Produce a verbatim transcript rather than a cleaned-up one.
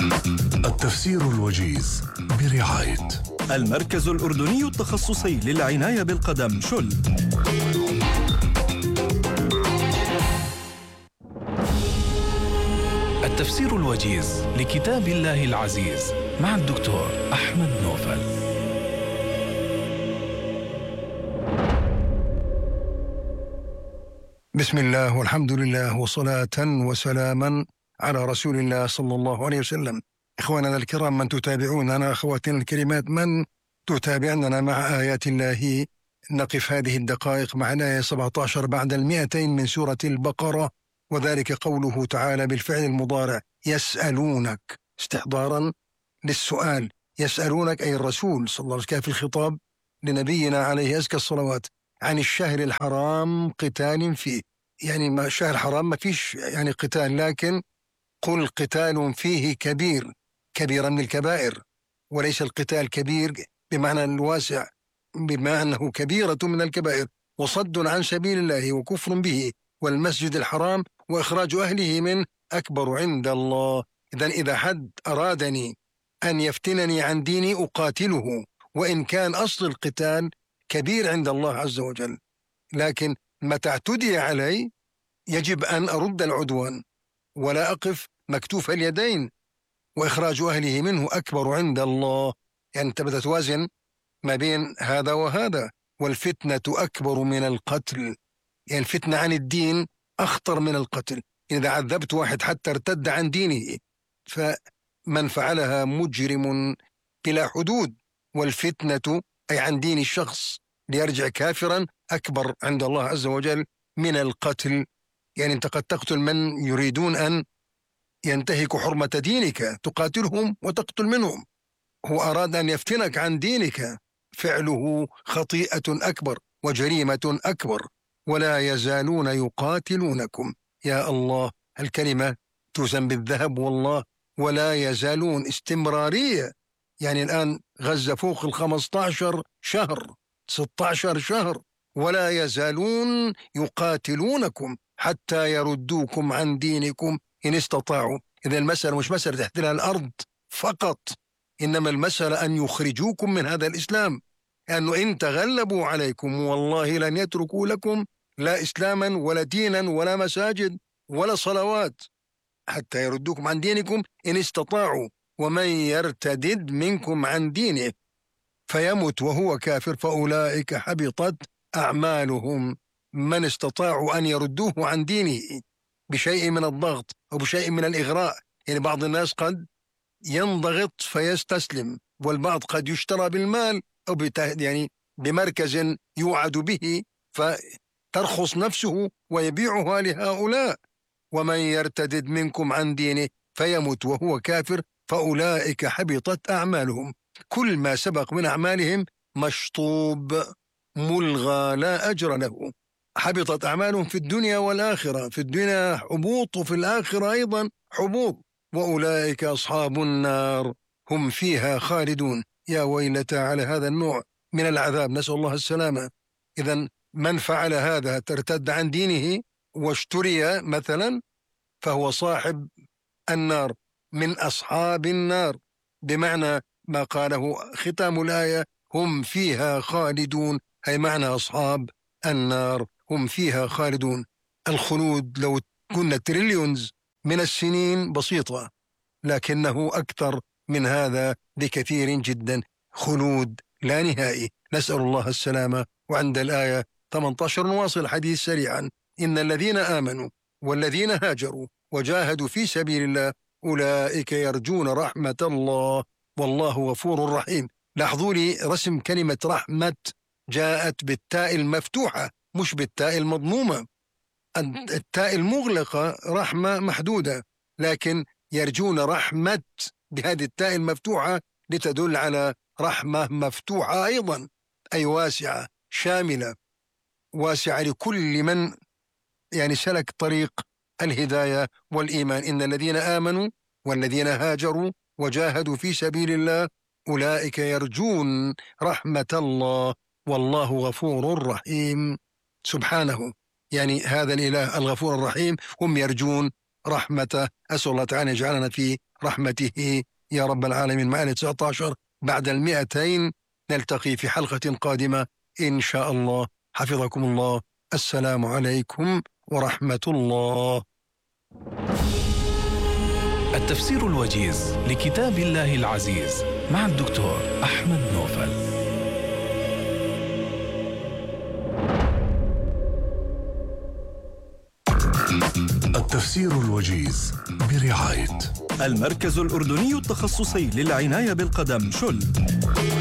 التفسير الوجيز برعاية المركز الأردني التخصصي للعناية بالقدم شل. التفسير الوجيز لكتاب الله العزيز مع الدكتور أحمد نوفل. بسم الله والحمد لله وصلاة وسلاما على رسول الله صلى الله عليه وسلم. إخواننا الكرام، من تتابعوننا، أخواتنا الكريمات من تتابعننا مع آيات الله، نقف هذه الدقائق مع الآية سبعة عشر بعد المئتين من سورة البقرة، وذلك قوله تعالى بالفعل المضارع يسألونك، استحضارا للسؤال. يسألونك أي الرسول صلى الله عليه وسلم في الخطاب لنبينا عليه أزكى الصلوات عن الشهر الحرام قتال فيه. يعني ما شهر حرام ما فيش يعني قتال، لكن قل قتال فيه كبير، كبيرا من الكبائر، وليس القتال كبير بمعنى الواسع، بما أنه كبيرة من الكبائر، وصد عن سبيل الله وكفر به والمسجد الحرام وإخراج أهله من أكبر عند الله. إذن إذا حد أرادني أن يفتنني عن ديني أقاتله، وإن كان أصل القتال كبير عند الله عز وجل، لكن متى اعتدي علي يجب أن أرد العدوان ولا أقف مكتوف اليدين، وإخراج أهله منه أكبر عند الله. يعني أنت بدأ توازن ما بين هذا وهذا. والفتنة أكبر من القتل، يعني الفتنة عن الدين أخطر من القتل. إذا عذبت واحد حتى ارتد عن دينه فمن فعلها مجرم بلا حدود، والفتنة أي عن دين الشخص ليرجع كافرا أكبر عند الله عز وجل من القتل. يعني أنت قد تقتل من يريدون أن ينتهكوا حرمة دينك، تقاتلهم وتقتل منهم. هو أراد أن يفتنك عن دينك، فعله خطيئة أكبر وجريمة أكبر. ولا يزالون يقاتلونكم، يا الله الكلمة توزن بالذهب والله. ولا يزالون استمرارية، يعني الآن غزة فوق الخمسة عشر شهر، ستة عشر شهر، ولا يزالون يقاتلونكم حتى يردوكم عن دينكم إن استطاعوا. إذا المسألة مش مسألة تحتلها الأرض فقط، إنما المسألة أن يخرجوكم من هذا الإسلام، لأنه إن تغلبوا عليكم والله لن يتركوا لكم لا إسلاما ولا دينا ولا مساجد ولا صلوات حتى يردوكم عن دينكم إن استطاعوا. ومن يرتدد منكم عن دينه فيمت وهو كافر فأولئك حبطت أعمالهم. من استطاعوا أن يردوه عن دينه بشيء من الضغط أو بشيء من الإغراء. يعني بعض الناس قد ينضغط فيستسلم، والبعض قد يشترى بالمال أو يعني بمركز يوعد به فترخص نفسه ويبيعها لهؤلاء. ومن يرتدد منكم عن دينه فيمت وهو كافر فأولئك حبطت أعمالهم. كل ما سبق من أعمالهم مشطوب ملغى لا أجر له. حبطت أعمالهم في الدنيا والآخرة، في الدنيا حبوط وفي الآخرة أيضا حبوط. وأولئك أصحاب النار هم فيها خالدون. يا ويلتى على هذا النوع من العذاب، نسأل الله السلامة. إذن من فعل هذا ترتد عن دينه واشتري مثلا فهو صاحب النار، من أصحاب النار، بمعنى ما قاله ختام الآية هم فيها خالدون، أي معنى أصحاب النار هم فيها خالدون. الخلود لو كنا تريليونز من السنين بسيطة، لكنه أكثر من هذا بكثير جدا، خلود لا نهائي، نسأل الله السلامة. وعند الآية ثمانية عشر نواصل حديث سريعا: إن الذين آمنوا والذين هاجروا وجاهدوا في سبيل الله أولئك يرجون رحمة الله والله غفور رحيم. لاحظوا لي رسم كلمة رحمة جاءت بالتاء المفتوحة مش بالتاء المضمومة. التاء المغلقة رحمة محدودة، لكن يرجون رحمة بهذه التاء المفتوحة لتدل على رحمة مفتوحة أيضا، أي واسعة شاملة، واسعة لكل من يعني سلك طريق الهداية والإيمان. إن الذين آمنوا والذين هاجروا وجاهدوا في سبيل الله أولئك يرجون رحمة الله والله غفور رحيم. سبحانه، يعني هذا الإله الغفور الرحيم هم يرجون رحمته. أسأل الله تعالى أن يجعلنا في رحمته يا رب العالمين. مع تسعة عشر بعد المئتين، نلتقي في حلقة قادمة إن شاء الله. حفظكم الله. السلام عليكم ورحمة الله. التفسير الوجيز لكتاب الله العزيز مع الدكتور أحمد نوفل. التفسير الوجيز برعاية المركز الأردني التخصصي للعناية بالقدم شل.